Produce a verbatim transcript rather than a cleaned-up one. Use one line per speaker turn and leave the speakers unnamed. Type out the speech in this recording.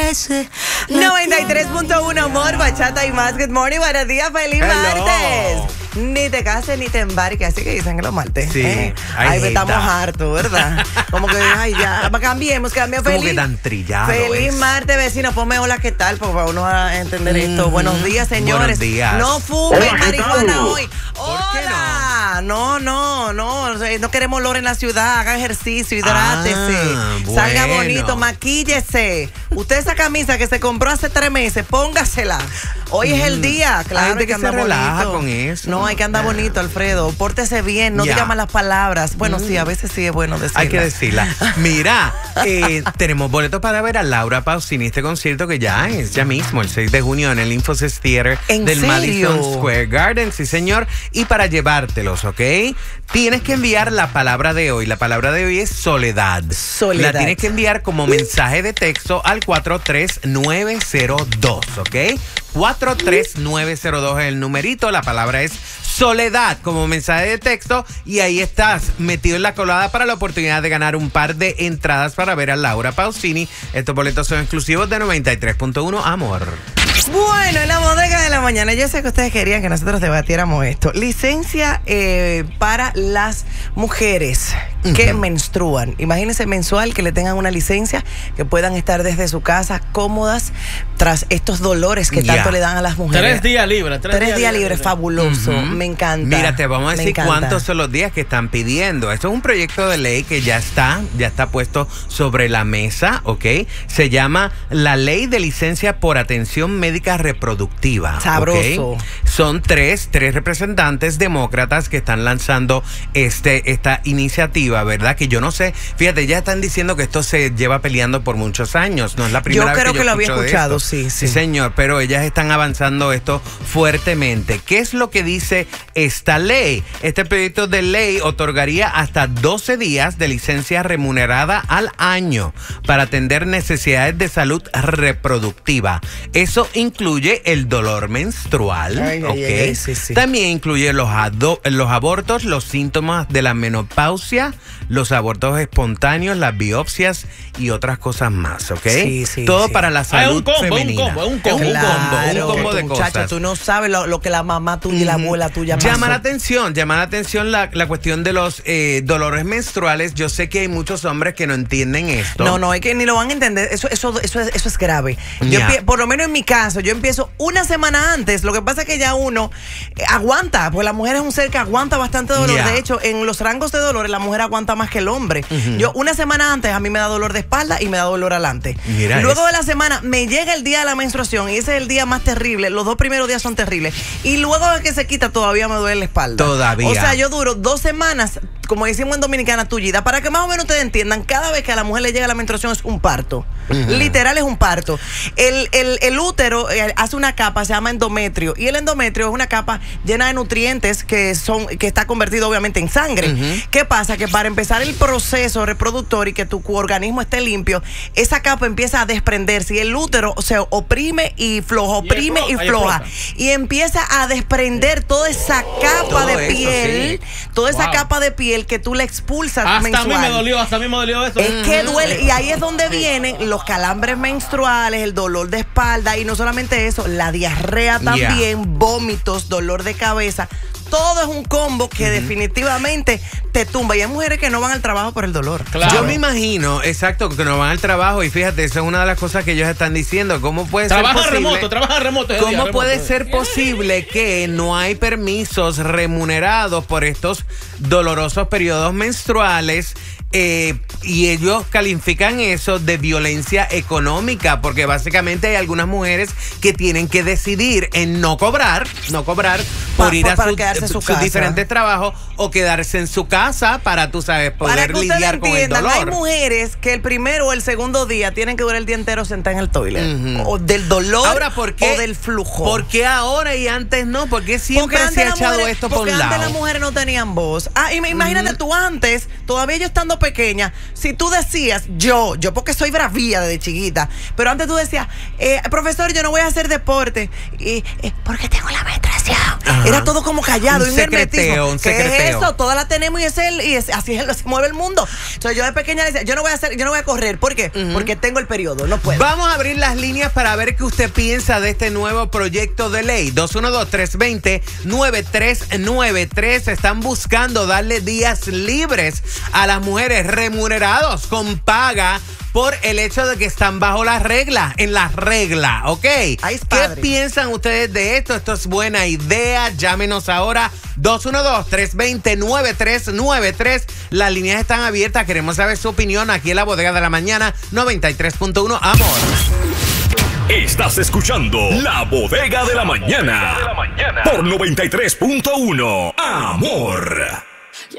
ese.
noventa y tres punto uno Amor, bachata y más. Good morning, buenos días, feliz
Hello.
martes. Ni te cases ni te embarques, así que dicen que los martes.
Sí.
¿eh?
Ay,
Ay, estamos
neta.
hartos, ¿verdad? Como que, ay, ya, cambiemos, cambiemos.
Como
Feliz,
que tan trillado
feliz
es.
martes, vecino. Ponme hola, ¿qué tal? Porque para uno a entender esto.
Mm.
Buenos días, señores.
Buenos días.
No fumen
Hola, ¿qué
marihuana
tal?
hoy.
qué
Hola. No, no, no. No queremos olor en la ciudad. Haga ejercicio, hidrátese.
Ah,
Salga
bueno.
bonito, maquíllese. Usted esa camisa que se compró hace tres meses, póngasela. Hoy es el día, claro.
Hay gente que
andar
se relaja
bonito.
con eso.
No, hay que andar bonito, Alfredo. Pórtese bien, no
Ya.
diga malas palabras. Bueno, sí, a veces sí es bueno decirlas.
Hay que decirla. Mira, eh, tenemos boletos para ver a Laura Pausini, este concierto que ya es ya mismo, el seis de junio en el Infosys Theater
¿En
del
serio?
Madison Square Garden, sí señor. Y para llevártelos, ¿ok? Tienes que enviar la palabra de hoy. La palabra de hoy es soledad.
Soledad.
La tienes que enviar como mensaje de texto al cuatro tres nueve cero dos, ¿ok? cuatro tres nueve cero dos es el numerito. La palabra es soledad como mensaje de texto y ahí estás metido en la colada para la oportunidad de ganar un par de entradas para ver a Laura Pausini. Estos boletos son exclusivos de noventa y tres punto uno Amor.
Bueno, en la bodega de la mañana, yo sé que ustedes querían que nosotros debatiéramos esto. Licencia eh, para las mujeres que
Ujú.
menstruan. Imagínense mensual que le tengan una licencia, que puedan estar desde su casa cómodas tras estos dolores que
Ya.
tanto le dan a las mujeres.
Tres días libres. Tres,
Tres días libres, fabuloso.
Ujú.
Me encanta.
Mira, te vamos a
Me
decir
encanta.
cuántos son los días que están pidiendo. Esto es un proyecto de ley que ya está, ya está puesto sobre la mesa, ¿ok? Se llama la Ley de Licencia por Atención Médica Reproductiva. ¿ok?
Sabroso.
Son tres, tres representantes demócratas que están lanzando este, esta iniciativa, ¿verdad? Que yo no sé, fíjate, ya están diciendo que esto se lleva peleando por muchos años. No es la primera
Yo
vez
creo
que
que
yo
lo había
escucho de
escuchado,
esto.
sí, sí.
Sí, señor, pero ellas están avanzando esto fuertemente. ¿Qué es lo que dice esta ley? Este proyecto de ley otorgaría hasta doce días de licencia remunerada al año para atender necesidades de salud reproductiva. Eso incluye el dolor menstrual,
Ay, ay,
¿ok?
ay, ay, sí, sí.
También incluye los, ado- los abortos, los síntomas de la menopausia, los abortos espontáneos, las biopsias y otras cosas más, ¿ok?
Sí, sí,
Todo
sí.
para la
Ah, es
salud
un combo, es un
femenina.
combo, es un
Es
combo.
un combo,
Claro,
un combo de
muchacho,
cosas.
tú no sabes lo, lo que la mamá tuya y la
Ujú.
abuela tuya
Llama la
pasó.
atención, llama la atención la, la cuestión de los eh, dolores menstruales. Yo sé que hay muchos hombres que no entienden esto.
No, no, es que ni lo van a entender. Eso, eso, eso, es, eso es grave. Yo
Ya.
empie- por lo menos en mi caso, yo empiezo una semana antes. Lo que pasa es que ya uno eh, aguanta, porque la mujer es un ser que aguanta bastante dolor.
Ya.
De hecho, en los rangos de dolores, la mujer aguanta más que el hombre. Yo una semana antes a mí me da dolor de espalda y me da dolor adelante.
Mira
Luego
eso.
de la semana me llega el día de la menstruación y ese es el día más terrible. Los dos primeros días son terribles. Y luego de que se quita todavía me duele la espalda.
Todavía.
O sea, yo duro dos semanas, como decimos en Dominicana, tullida. Para que más o menos ustedes entiendan, cada vez que a la mujer le llega la menstruación es un parto. Literal es un parto. El, el, el útero eh, hace una capa, se llama endometrio. Y el endometrio es una capa llena de nutrientes que son que está convertido obviamente en sangre.
Ujú.
¿Qué pasa? Que para empezar el proceso reproductor y que tu organismo esté limpio, esa capa empieza a desprenderse y el útero se oprime y floja,
Y
oprime y
explota, y
floja.
explota.
Y empieza a desprender toda esa capa
Todo
de
eso,
piel, toda esa
Wow.
capa de piel que tú le expulsas
Hasta a mí
mensual.
me dolió, hasta a mí me dolió eso.
Es que duele, y ahí es donde vienen los calambres menstruales, el dolor de espalda, y no solamente eso, la diarrea también, vómitos, dolor de cabeza. Todo es un combo que definitivamente te tumba. Y hay mujeres que no van al trabajo por el dolor.
Claro.
Yo me imagino, exacto, que no van al trabajo y fíjate, esa es una de las cosas que ellos están diciendo. ¿Cómo puede
Trabaja
ser posible?
remoto, trabaja remoto. ese día,
¿Cómo
remoto.
puede ser posible que no hay permisos remunerados por estos dolorosos periodos menstruales? Eh, y ellos califican eso de violencia económica, porque básicamente hay algunas mujeres que tienen que decidir en no cobrar, no cobrar por
Pa-
ir a
para
su-
quedarse en su
sus
casa.
diferentes trabajos o quedarse en su casa para, tú sabes,
Para
poder
que ustedes
lidiar con el
entiendan, hay
dolor.
mujeres que el primero o el segundo día tienen que durar el día entero sentada en el toilet.
Ujú.
O del dolor
Ahora, ¿por qué?
o del flujo.
¿Por qué ahora y antes no? ¿Por qué siempre
Porque
se ha
las
echado
mujeres-
esto por
porque
un
antes
lado?
las mujeres no tenían voz. Ah, y me- imagínate tú antes, todavía yo estando pequeña, si tú decías, yo, yo porque soy bravía desde chiquita, pero antes tú decías, eh, profesor, yo no voy a hacer deporte, y, eh, porque tengo la menstruación.
Ajá.
Era todo como callado,
Un
y un
secreteo,
hermetismo.
un
¿Qué
secreteo.
es eso? Todas las tenemos y, es el, y es, así es, se mueve el mundo. Entonces yo de pequeña decía, yo no voy a hacer, yo no voy a correr. ¿Por qué? Uh-huh. Porque tengo el periodo, no puedo.
Vamos a abrir las líneas para ver qué usted piensa de este nuevo proyecto de ley. dos uno dos, tres dos cero, nueve tres nueve tres. Están buscando darle días libres a las mujeres remunerados con paga por el hecho de que están bajo las reglas, en las reglas, ¿ok?
Ay, es
¿Qué
padre.
piensan ustedes de esto? Esto es buena idea. Llámenos ahora dos uno dos, tres dos cero, nueve tres nueve tres. Las líneas están abiertas. Queremos saber su opinión aquí en la Bodega de la Mañana noventa y tres punto uno. Amor.
Estás escuchando La Bodega de la Mañana por noventa y tres punto uno. Amor.